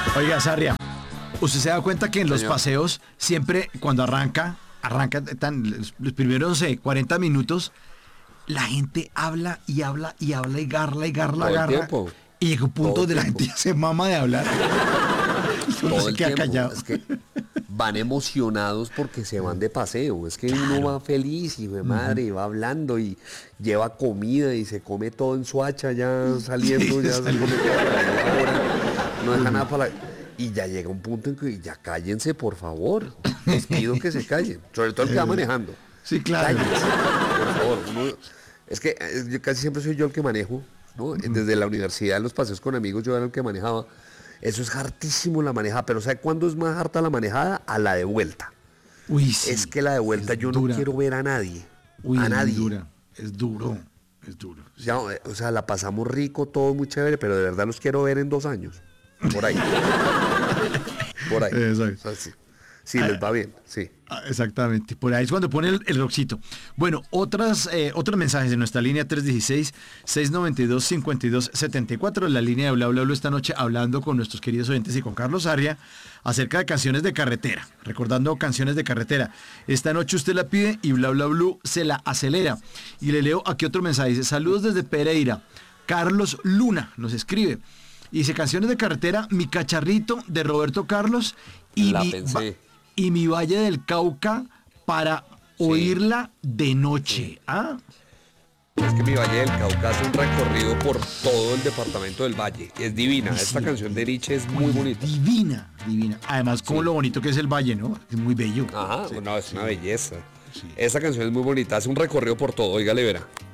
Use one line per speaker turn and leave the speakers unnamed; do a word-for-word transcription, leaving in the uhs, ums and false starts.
Oiga, Sarria, ¿usted se da cuenta que en los
Señor.
paseos siempre cuando arranca, arranca tan, los, los primeros, no sé, cuarenta minutos, la gente habla y habla y habla y garla y garla,
Todo el
garla.
tiempo.
Y llega un punto
Todo el
donde la
tiempo.
gente ya se mama de hablar. Y uno
Todo
se
el
queda
tiempo.
callado.
Es que van emocionados porque se van de paseo. Es que uno va feliz y de madre y va hablando y lleva comida y se come todo en su hacha ya saliendo,
Sí,
ya se
saliendo.
come todo para la hora, no deja nada para la... Y ya llega un punto en que ya cállense, por favor. Les pido que se callen. Sobre todo el que va manejando.
Sí, claro.
Cállense, por favor. Uno- es que eh, yo casi siempre soy yo el que manejo, ¿no? Desde la universidad, los paseos con amigos, yo era el que manejaba. Eso es hartísimo la manejada, pero ¿sabe cuándo es más harta la manejada? A la de vuelta.
Uy, sí.
Es que la de vuelta
Es
yo
dura.
no quiero ver a nadie.
Uy,
a
es
nadie.
muy dura. Es duro. Es duro.
Ya, eh, o sea, la pasamos rico, todo muy chévere, pero de verdad los quiero ver en dos años. Por ahí. Por ahí.
Exacto.
O sea, sí. Sí, les va bien, sí.
Ah, exactamente, por ahí es cuando pone el, el rockcito. Bueno, otras, eh, otros mensajes en nuestra línea tres uno seis, seis nueve dos, cinco dos siete cuatro, la línea de Bla Bla Bla esta noche hablando con nuestros queridos oyentes y con Carlos Arria acerca de canciones de carretera, recordando canciones de carretera. Esta noche usted la pide y Bla Bla Blue se la acelera. Y le leo aquí otro mensaje, dice, saludos desde Pereira, Carlos Luna nos escribe. Y dice, canciones de carretera, Mi Cacharrito de Roberto Carlos y
La
mi,
pensé.
va- y mi Valle del Cauca para oírla de noche. ¿Ah?
Es que mi Valle del Cauca hace un recorrido por todo el departamento del Valle. Es divina.
Ay,
Esta
sí.
canción de Nietzsche es muy bonita.
Divina, divina. Además, como
Sí.
lo bonito que es el valle, ¿no? Es muy bello.
Ajá,
Sí,
no, es una belleza.
sí.
Esta canción es muy bonita. Hace un recorrido por todo. Oígale, verá.